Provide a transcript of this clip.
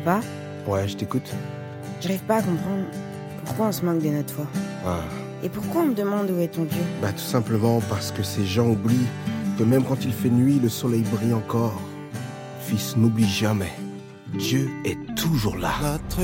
Papa, Ouais, je t'écoute. j'arrive pas à comprendre pourquoi on se moque de notre foi. Ah, Et pourquoi on me demande où est ton Dieu? tout simplement parce que ces gens oublient que même quand il fait nuit, le soleil brille encore. Fils, n'oublie jamais, Dieu est toujours là.